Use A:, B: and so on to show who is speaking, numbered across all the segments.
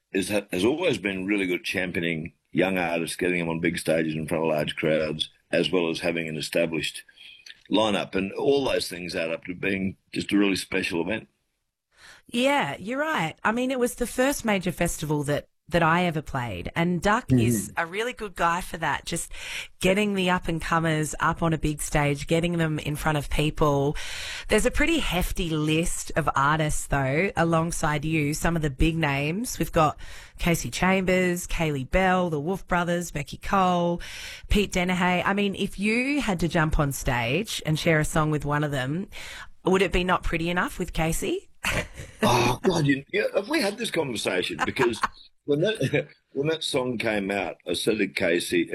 A: has always been really good at championing young artists, getting them on big stages in front of large crowds, as well as having an established lineup, and all those things add up to being just a really special event.
B: Yeah, you're right. I mean, it was the first major festival that I ever played, and Duck is a really good guy for that. Just getting the up and comers up on a big stage, getting them in front of people. There's a pretty hefty list of artists though, alongside you, some of the big names. We've got Casey Chambers, Kaylee Bell, the Wolf Brothers, Becky Cole, Pete Dennehy. I mean, if you had to jump on stage and share a song with one of them, would it be Not Pretty Enough with Casey?
A: Oh God, have we had this conversation? Because when that song came out, I said to Casey,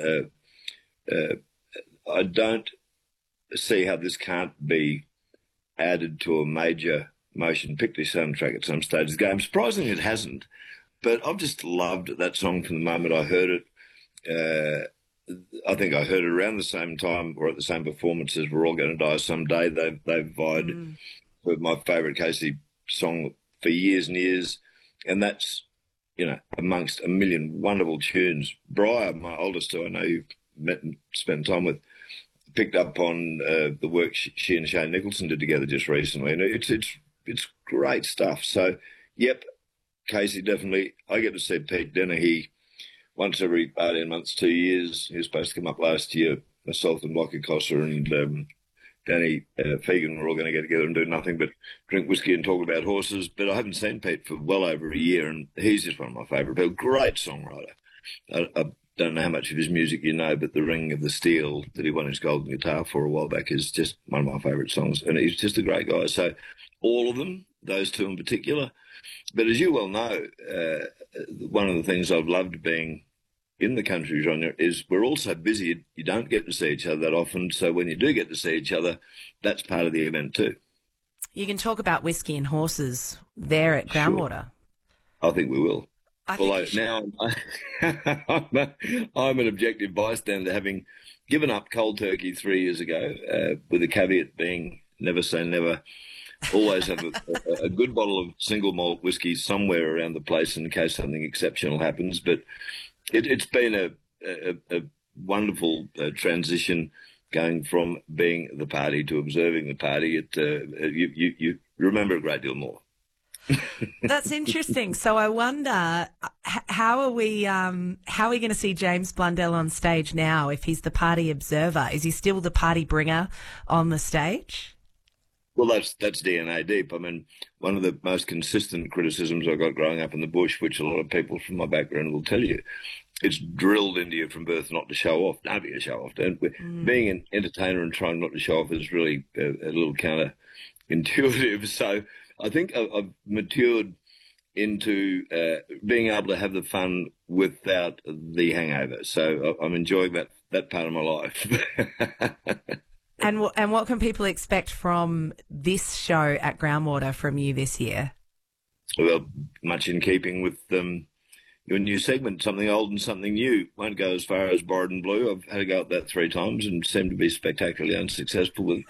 A: I don't see how this can't be added to a major motion picture soundtrack at some stage of the game. Surprisingly, it hasn't. But I've just loved that song from the moment I heard it. I think I heard it around the same time or at the same performance as We're All Going to Die Someday. They've vied with my favourite Casey song for years and years. And that's, amongst a million wonderful tunes. Briar, my oldest, who I know you've met and spent time with, picked up on the work she and Shane Nicholson did together just recently. And it's great stuff. So, yep, Casey, definitely. I get to see Pete Dennehy once every 18 months, 2 years. He was supposed to come up last year. Myself and Lockie Cossa and Danny Fegan were all going to get together and do nothing but drink whiskey and talk about horses. But I haven't seen Pete for well over a year, and he's just one of my favourite people. Great songwriter. I don't know how much of his music you know, but The Ring of the Steel that he won his golden guitar for a while back is just one of my favourite songs, and he's just a great guy. So all of them, those two in particular. But as you well know, one of the things I've loved being in the country genre is we're all so busy, you don't get to see each other that often. So when you do get to see each other, that's part of the event too.
B: You can talk about whiskey and horses there at Groundwater.
A: Sure. I think we will. Although now I'm an objective bystander, having given up cold turkey 3 years ago, with the caveat being never say never. Always have a good bottle of single malt whiskey somewhere around the place in case something exceptional happens. But it's been a wonderful transition going from being the party to observing the party. You remember a great deal more.
B: That's interesting. So I wonder how are we going to see James Blundell on stage now if he's the party observer? Is he still the party bringer on the stage?
A: Well, that's DNA deep. I mean, one of the most consistent criticisms I got growing up in the bush, which a lot of people from my background will tell you, it's drilled into you from birth not to show off. Don't be a show off. Being an entertainer and trying not to show off is really a little counterintuitive. So I think I've matured into being able to have the fun without the hangover. So I'm enjoying that part of my life.
B: And what can people expect from this show at Groundwater from you this year?
A: Well, much in keeping with your new segment, something old and something new. Won't go as far as Borrowed and Blue. I've had to go at that 3 times and seem to be spectacularly unsuccessful with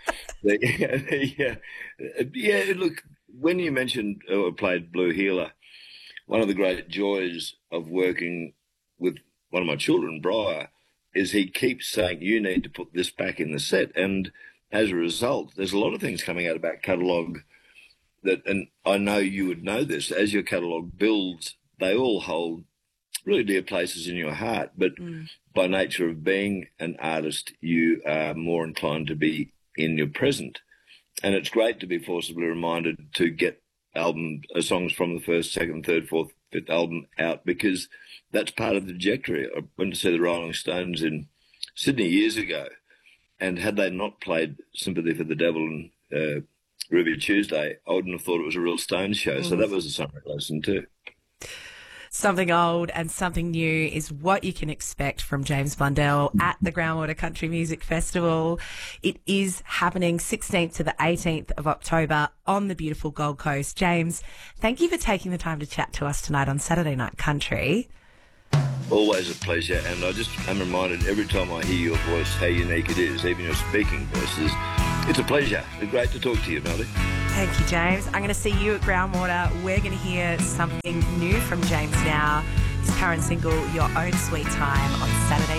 A: look, when you mentioned or played Blue Heeler, one of the great joys of working with one of my children, Briar, is he keeps saying, you need to put this back in the set. And as a result, there's a lot of things coming out about catalogue and I know you would know this, as your catalogue builds, they all hold really dear places in your heart. But by nature of being an artist, you are more inclined to be in your present. And it's great to be forcibly reminded to get songs from the first, second, third, fourth, fifth album out, because that's part of the trajectory. I went to see the Rolling Stones in Sydney years ago, and had they not played Sympathy for the Devil and Ruby Tuesday, I wouldn't have thought it was a real Stones show. So that was a summer lesson too.
B: Something old and something new is what you can expect from James Blundell at the Groundwater Country Music Festival. It is happening 16th to the 18th of October on the beautiful Gold Coast. James, thank you for taking the time to chat to us tonight on Saturday Night Country.
A: Always a pleasure, and I'm reminded every time I hear your voice how unique it is, even your speaking voices. It's a pleasure. It's great to talk to you, Melody.
B: Thank you, James. I'm going to see you at Groundwater. We're going to hear something new from James now. His current single, Your Own Sweet Time, on Saturday